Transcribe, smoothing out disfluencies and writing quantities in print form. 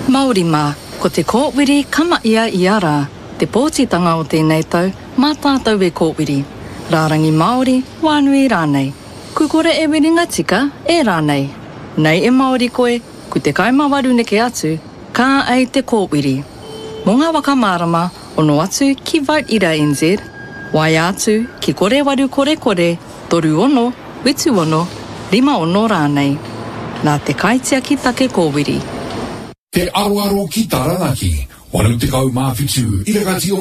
Māori mā, ko te kōwiri kama ia I ara, te pōtitanga o tēnei tau, mā tātou e kōwiri. Rārangi Māori, wānui rānei. Kukore e wiringa tika, e rānei. Nei e Māori koe, ku te kaimawaru neke atu, kā ei te kōwiri. Mō ngā wakamārama, ono atu ki Vote Ira NZ, wai atu ki kore waru kore kore, toru ono, witu ono, 5 ono rānei. Nā te kaitia ki take kōwiri. Te aroaro ki Taranaki, 80 mā whitu, irakati o